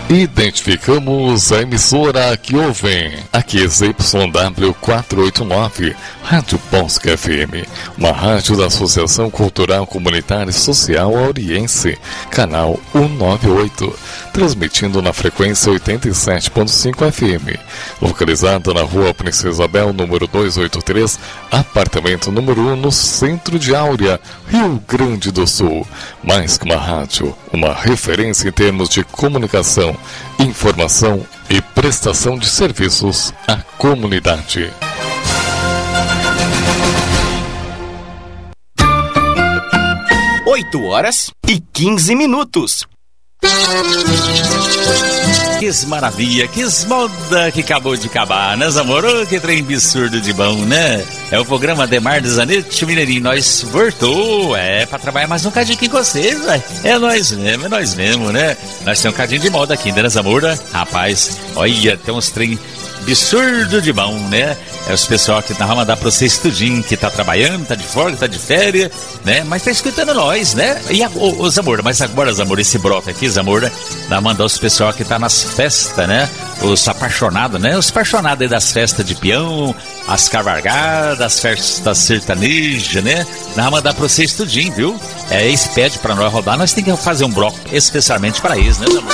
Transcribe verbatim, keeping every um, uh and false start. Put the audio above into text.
Identificamos a emissora que ouvem. Aqui é Z Y W quatrocentos e oitenta e nove, Rádio Bosque F M, uma rádio da Associação Cultural Comunitária e Social Auriense, canal cento e noventa e oito, transmitindo na frequência oitenta e sete ponto cinco F M, localizada na Rua Princesa Isabel, número duzentos e oitenta e três, apartamento número um, no centro de Áurea, Rio Grande do Sul. Mais que uma rádio, uma referência em termos de comunicação, informação e prestação de serviços à comunidade. oito horas e quinze minutos. Que maravilha, que moda que acabou de acabar, né, amor? Oh, que trem absurdo de bom, né? É o programa Demar de Zanetti Mineirinho. Nós voltou, é, pra trabalhar mais um cadinho aqui com vocês, velho. É nós mesmo, é nós mesmo, né? Nós temos um cadinho de moda aqui, né, amor? Rapaz, olha, tem uns trem absurdo de bom, né? É os pessoal que nós vamos mandar pra vocês tudinho, que tá trabalhando, tá de folga, tá de férias, né? Mas tá escutando nós, né? E a, ô, ô, Zamora, mas agora, Zamora, esse broto aqui, Zamora, nós mandar os pessoal que tá nas festas, né? Os apaixonados, né? Os apaixonados aí das festas de peão, as cavalgadas, as festas sertanejas, né? Nós vamos mandar pra vocês tudinho, viu? É, eles pedem pra nós rodar, nós temos que fazer um bloco especialmente pra eles, né, Zamora?